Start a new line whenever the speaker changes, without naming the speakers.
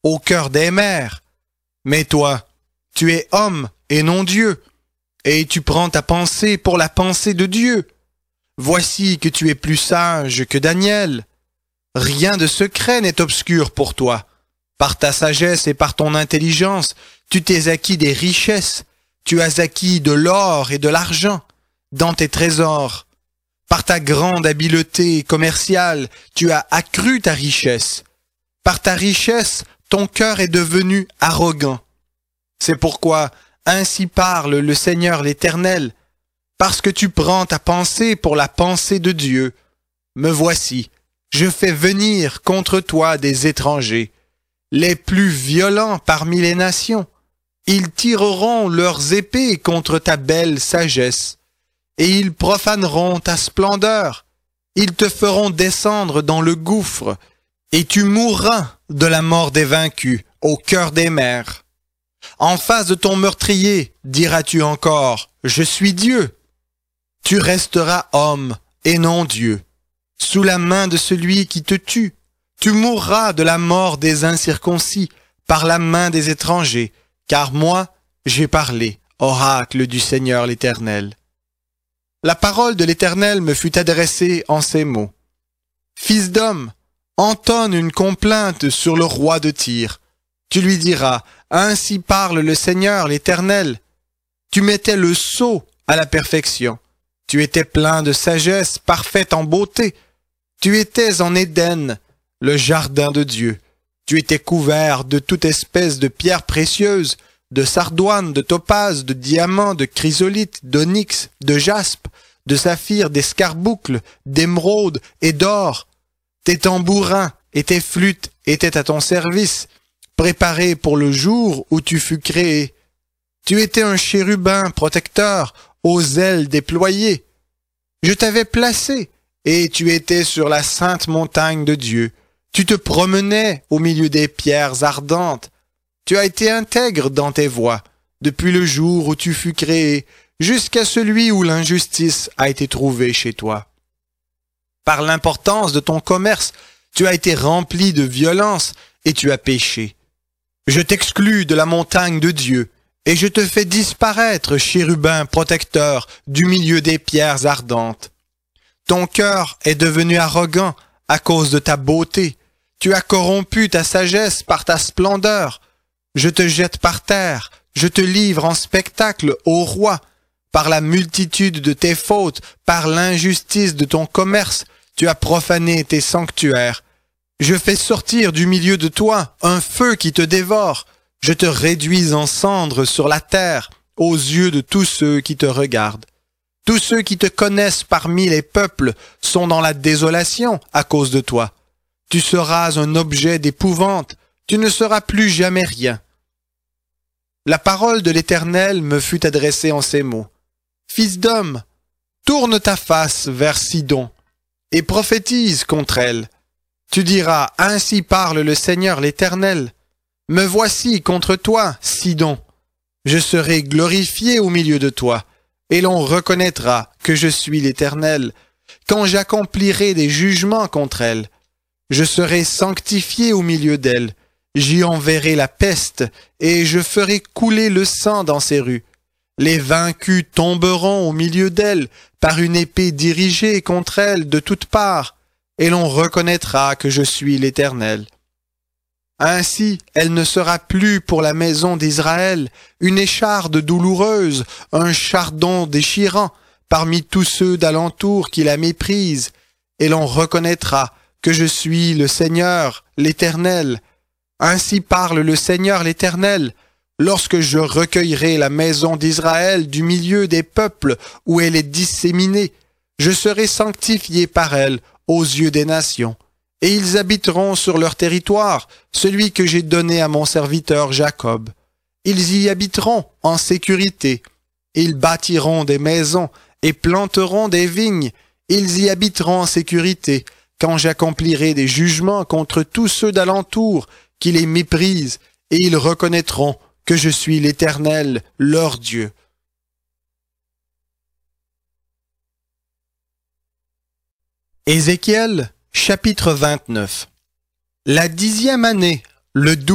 au cœur des mers. Mais toi, tu es homme et non Dieu, et tu prends ta pensée pour la pensée de Dieu. Voici que tu es plus sage que Daniel. Rien de secret n'est obscur pour toi. Par ta sagesse et par ton intelligence, tu t'es acquis des richesses. Tu as acquis de l'or et de l'argent dans tes trésors. Par ta grande habileté commerciale, tu as accru ta richesse. Par ta richesse, ton cœur est devenu arrogant. C'est pourquoi ainsi parle le Seigneur l'Éternel, parce que tu prends ta pensée pour la pensée de Dieu. Me voici, je fais venir contre toi des étrangers, les plus violents parmi les nations. Ils tireront leurs épées contre ta belle sagesse, et ils profaneront ta splendeur. Ils te feront descendre dans le gouffre, et tu mourras de la mort des vaincus au cœur des mers. En face de ton meurtrier, diras-tu encore, « Je suis Dieu ». Tu resteras homme et non Dieu. Sous la main de celui qui te tue, tu mourras de la mort des incirconcis, par la main des étrangers, car moi, j'ai parlé, oracle du Seigneur l'Éternel. La parole de l'Éternel me fut adressée en ces mots. Fils d'homme, entonne une complainte sur le roi de Tyr. Tu lui diras, ainsi parle le Seigneur l'Éternel. Tu mettais le sceau à la perfection. Tu étais plein de sagesse, parfaite en beauté. Tu étais en Éden, le jardin de Dieu. Tu étais couvert de toute espèce de pierres précieuses, de sardoine, de topaze, de diamants, de chrysolite, d'onyx, de jaspe, de saphir, d'escarboucle, d'émeraude et d'or. Tes tambourins et tes flûtes étaient à ton service, préparés pour le jour où tu fus créé. Tu étais un chérubin protecteur, aux ailes déployées. Je t'avais placé, et tu étais sur la sainte montagne de Dieu. Tu te promenais au milieu des pierres ardentes. Tu as été intègre dans tes voies, depuis le jour où tu fus créé, jusqu'à celui où l'injustice a été trouvée chez toi. Par l'importance de ton commerce, tu as été rempli de violence et tu as péché. Je t'exclus de la montagne de Dieu, et je te fais disparaître, chérubin protecteur, du milieu des pierres ardentes. Ton cœur est devenu arrogant à cause de ta beauté. Tu as corrompu ta sagesse par ta splendeur. Je te jette par terre, je te livre en spectacle au roi. Par la multitude de tes fautes, par l'injustice de ton commerce, tu as profané tes sanctuaires. Je fais sortir du milieu de toi un feu qui te dévore. Je te réduis en cendres sur la terre, aux yeux de tous ceux qui te regardent. Tous ceux qui te connaissent parmi les peuples sont dans la désolation à cause de toi. Tu seras un objet d'épouvante, tu ne seras plus jamais rien. La parole de l'Éternel me fut adressée en ces mots. Fils d'homme, tourne ta face vers Sidon et prophétise contre elle. Tu diras, ainsi parle le Seigneur l'Éternel. Me voici contre toi, Sidon. Je serai glorifié au milieu de toi, et l'on reconnaîtra que je suis l'Éternel, quand j'accomplirai des jugements contre elle. Je serai sanctifié au milieu d'elle. J'y enverrai la peste, et je ferai couler le sang dans ses rues. Les vaincus tomberont au milieu d'elle par une épée dirigée contre elle de toutes parts, et l'on reconnaîtra que je suis l'Éternel. Ainsi, elle ne sera plus pour la maison d'Israël une écharde douloureuse, un chardon déchirant parmi tous ceux d'alentour qui la méprisent, et l'on reconnaîtra que je suis le Seigneur, l'Éternel. Ainsi parle le Seigneur l'Éternel, lorsque je recueillerai la maison d'Israël du milieu des peuples où elle est disséminée, je serai sanctifié par elle aux yeux des nations. Et ils habiteront sur leur territoire, celui que j'ai donné à mon serviteur Jacob. Ils y habiteront en sécurité. Ils bâtiront des maisons et planteront des vignes. Ils y habiteront en sécurité, quand j'accomplirai des jugements contre tous ceux d'alentour qui les méprisent, et ils reconnaîtront que je suis l'Éternel, leur Dieu. Ézéchiel, chapitre 29. La 10e année, le